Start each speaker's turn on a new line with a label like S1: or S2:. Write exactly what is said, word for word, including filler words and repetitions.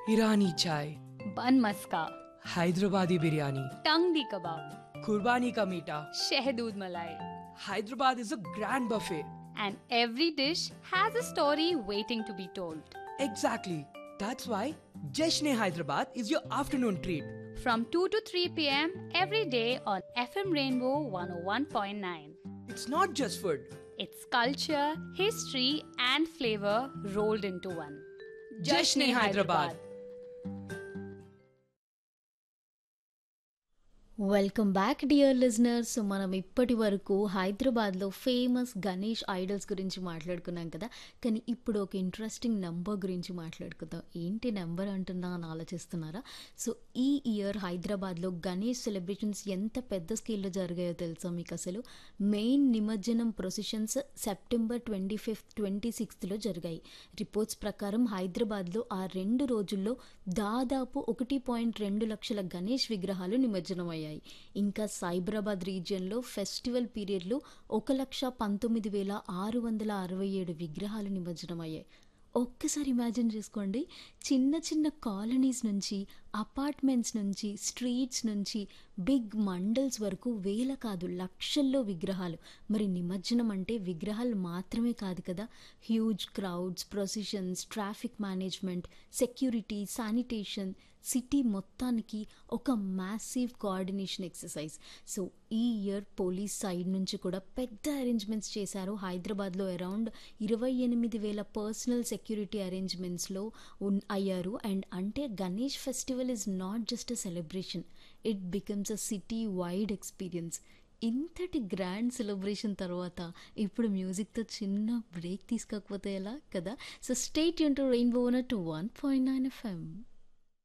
S1: ईरानी चाय,
S2: बन मस्का,
S1: हैदराबादी बिरयानी,
S2: टंगडी कबाब,
S1: कुर्बानी का मीठा.
S2: शहदूद मलाई.
S1: Hyderabad is a grand buffet.
S2: And every dish has a story waiting to be told.
S1: Exactly. That's why Jashne Hyderabad is your afternoon treat.
S2: From two to three p.m. every day on F M Rainbow one oh one point nine.
S1: It's not just food.
S2: It's culture, history, and flavor rolled into one.
S1: Jashne Hyderabad.
S3: Welcome back dear listeners. So మనం ఇప్పటి వరకు హైదరాబాద్లో famous Ganesh idols గురించి మాట్లాడుకున్నాం కదా, కానీ ఇప్పుడు ఒక ఇంట్రెస్టింగ్ నెంబర్ గురించి మాట్లాడుకుందాం. ఏంటి నెంబర్ అంటున్నా అని ఆలోచిస్తున్నారా? సో ఈ ఇయర్ హైదరాబాద్లో గణేష్ సెలబ్రేషన్స్ ఎంత పెద్ద స్కేల్లో జరిగాయో తెలుసా మీకు? అసలు మెయిన్ నిమజ్జనం processions September twenty fifth twenty సిక్స్త్లో జరిగాయి. రిపోర్ట్స్ ప్రకారం హైదరాబాద్లో ఆ రెండు రోజుల్లో దాదాపు ఒకటి పాయింట్ రెండు లక్షల గణేష్ విగ్రహాలు నిమజ్జనమయ్యాయి. ఇంకా సైబరాబాద్ రీజియన్లో ఫెస్టివల్ పీరియడ్లో ఒక లక్ష పంతొమ్మిది వేల ఆరు వందల అరవై ఏడు విగ్రహాలు నిమజ్జనమయ్యాయి. ఒక్కసారి ఇమాజిన్ చేసుకోండి, చిన్న చిన్న కాలనీస్ నుంచి, అపార్ట్మెంట్స్ నుంచి, స్ట్రీట్స్ నుంచి బిగ్ మండల్స్ వరకు వేల కాదు లక్షల్లో విగ్రహాలు. మరి నిమజ్జనం అంటే విగ్రహాలు మాత్రమే కాదు కదా, huge crowds, ప్రొసిషన్స్, traffic management, security, sanitation, city మొత్తానికి ఒక మ్యాసివ్ కోఆర్డినేషన్ ఎక్సర్సైజ్. సో ఈ ఇయర్ పోలీస్ సైడ్ నుంచి కూడా పెద్ద అరేంజ్మెంట్స్ చేశారు. హైదరాబాద్లో అరౌండ్ ఇరవై ఎనిమిది వేల పర్సనల్ సెక్యూరిటీ అరేంజ్మెంట్స్లో ఉన్ అయ్యారు. అండ్ అంటే Ganesh festival is not just a celebration, it becomes a city wide experience. ఇంతటి గ్రాండ్ సెలబ్రేషన్ తర్వాత ఇప్పుడు మ్యూజిక్తో చిన్న బ్రేక్ తీసుకోకపోతే ఎలా కదా? So stay tune to rainbow one point nine FM.